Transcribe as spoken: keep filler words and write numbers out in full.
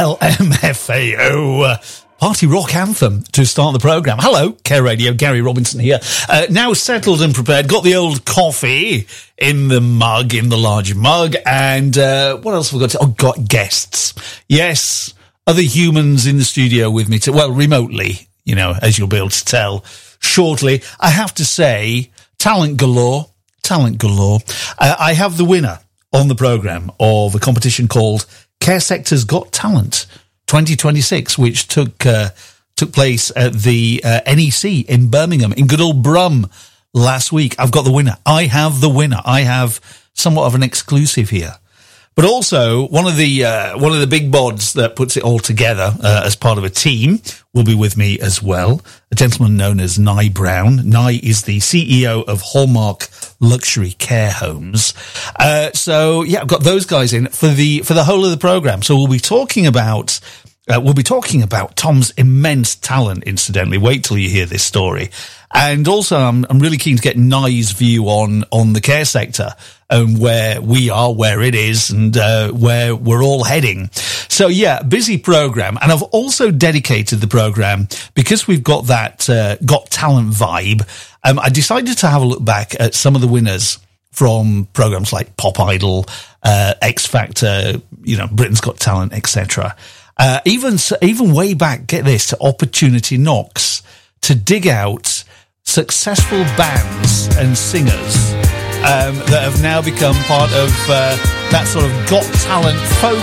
L M F A O. Uh, Party rock anthem to start the programme. Hello, Care Radio, Gary Robinson here. Uh, now settled and prepared. Got the old coffee in the mug, in the large mug. And uh, what else have we got? To, oh, got guests. Yes, other humans in the studio with me. To, well, remotely, you know, as you'll be able to tell shortly. I have to say, talent galore. Talent galore. Uh, I have the winner on the programme of a competition called Care Sector's Got Talent twenty twenty-six, which took uh, took place at the uh, N E C in Birmingham, in good old Brum, last week. I've got the winner. I have the winner. I have somewhat of an exclusive here. But also, one of the uh, one of the big bods that puts it all together uh, as part of a team will be with me as well. A gentleman known as Nye Brown. Nye is the C E O of Hallmark Luxury Care Homes. Uh, so yeah, I've got those guys in for the for the whole of the program. So we'll be talking about uh, we'll be talking about Tom's immense talent. Incidentally, wait till you hear this story. And also, I'm, I'm really keen to get Nye's view on, on the care sector and where we are, where it is, and uh, where we're all heading. So, yeah, busy program. And I've also dedicated the program, because we've got that uh, Got Talent vibe, um, I decided to have a look back at some of the winners from programs like Pop Idol, uh, X Factor, you know, Britain's Got Talent, et cetera. Uh, even, even way back, get this, to Opportunity Knocks, to dig out successful bands and singers um, that have now become part of uh, that sort of Got Talent folk